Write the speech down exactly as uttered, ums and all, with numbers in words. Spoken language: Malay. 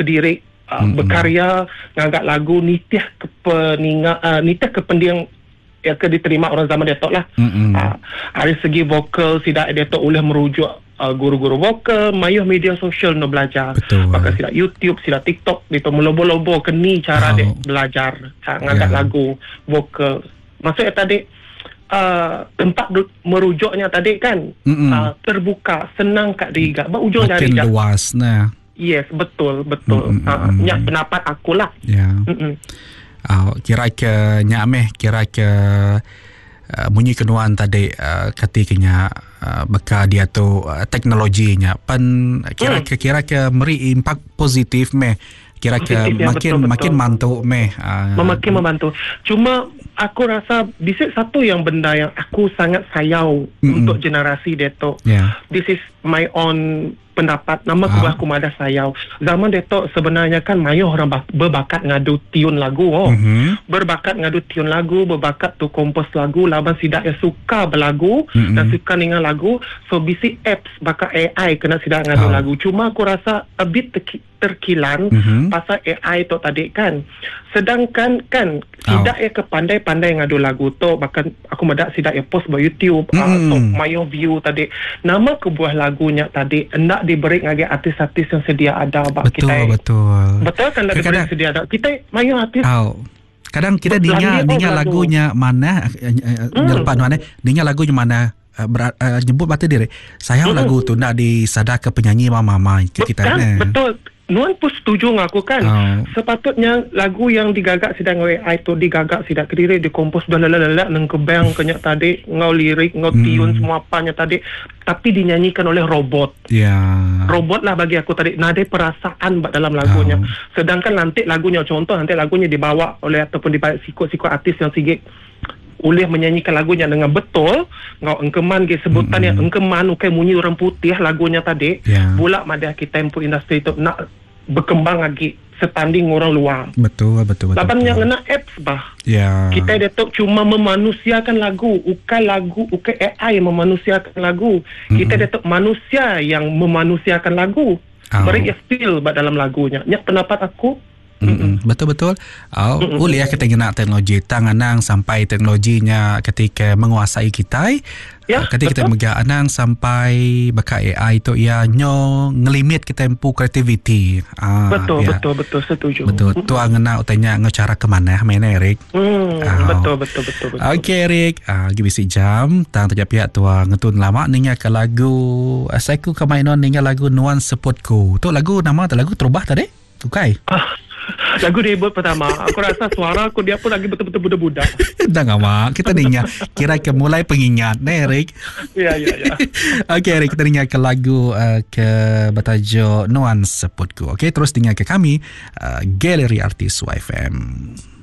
Kediri uh, mm-hmm. berkarya ngagak lagu nitih kepeninga uh, nitih kependiang yang ke diterima orang zaman Datuk lah. Mm-hmm. Uh, dari segi vokal sidak Datuk boleh merujuk uh, guru-guru vokal, mayuh media sosial no belajar. Maka sidak YouTube, sidak TikTok, Datuk melobo-lobo keni cara oh. dia belajar ngangkat yeah. lagu vokal. Maksudnya tadi uh, tempat merujuknya tadi kan uh, terbuka, senang kat diga. Ujung dari makin luas nah. Yes, betul, betul. Uh, nyak pendapat akulah. Ya. Yeah. Uh, kira ke nyak meh kira ke uh, bunyi kenuan tadi uh, ketikanya uh, beka dia tu uh, teknologinya pan kira ke kira ke meri impak positif meh kira ke ya, makin betul, makin betul. mantu meh uh, makin membantu. Cuma aku rasa bisik satu yang benda yang aku sangat sayau mm-mm. untuk generasi Datuk. Yeah. This is my own pendapat. Nama kubah aku madah sayau. Zaman Datuk sebenarnya kan mayuh orang berbakat ngadu tiun lagu. Oh. Mm-hmm. Berbakat ngadu tiun lagu, berbakat tu kompos lagu, laban sidak yang suka berlagu mm-hmm. dan suka dengan lagu. So bisik apps bakat A I kena sidak ngadu oh. lagu. Cuma aku rasa a bit terki- terkilan mm-hmm. pasal A I tu tadi kan. Sedangkan kan sidak oh. ya kepandai-pandai ngadu lagu tu, bahkan aku madak sidak ya post di YouTube mm. uh, so mayuh view tadi. Nama kebuah lagunya tadi nak diberi ngagi artis-artis yang sedia ada bak betul, kita. Betul Betul kan nak diberi sedia ada. Kita mayuh artis. Oh. Kadang kita dengar dengar lagunya mana mm. nyelepas mana dengar lagunya mana uh, ber, uh, nyebut mata diri. Sayang mm. lagu tu nak disadar ke penyanyi mama-mama ke kita kan, betul. Nuan pun setuju dengan aku kan. Oh. Sepatutnya lagu yang digagak sidang A I tu digagak sidang Kediri dikompos dah lalala nang kebang kenyak tadi ngau lirik ngau tiun hmm. semua apanya tadi tapi dinyanyikan oleh robot. Ya. Yeah. Robot lah bagi aku tadi nada perasaan dalam lagunya. Oh. Sedangkan nanti lagunya contoh nanti lagunya dibawa oleh ataupun dibawa sikut-sikut artis yang sigit boleh menyanyikan lagunya dengan betul ngau engkeman ke sebutan mm-hmm. yang engkeman ukai munyi orang putih lagunya tadi yeah. Pula madah kita tempo industri itu nak berkembang lagi setanding orang luar. Betul betul betul. Laban yang kena apps bah. Ya. Yeah. Kita Datuk cuma memanusiakan lagu, ukai lagu, ukai A I yang memanusiakan lagu. Mm-hmm. Kita Datuk manusia yang memanusiakan lagu. Oh. Beri feel dalam lagunya. Nyak pendapat aku. Mm-mm. Betul-betul. Oh, boleh ya kita guna teknologi tanganang sampai teknologinya ketika menguasai kita. Ya, ketika kita mega anang sampai baka A I itu ya nyo ngelimit kita tempu kreativiti. Ah, betul, ya. betul, betul, setuju. Betul. Tu angena utanya ngecara ke mana mana Erik. Hmm, oh. betul, betul, betul, betul. Okey Erik, ah gibisi jam tang tajap pihak tua ngetun lama ninya ke lagu Asaiku Kamainon ninya lagu Nuan Seputku. Tu lagu nama tu lagu terubah tadi? Tukai. Ah. Lagu debut pertama. Aku rasa suara aku dia pun lagi betul-betul budak-budak. Dah enggak mak. Kita dengar kira ke mulai pengingat nih Erik. Ya ya ya. Okey Erik, kita dengar ke lagu uh, ke bertajuk Nuan Seputku. Okey, terus dengar ke kami uh, Galeri Artis Y F M.